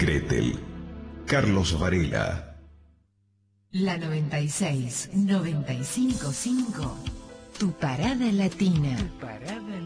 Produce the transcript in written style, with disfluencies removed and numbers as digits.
Gretel. Carlos Varela. La 96, 95.5, tu parada latina.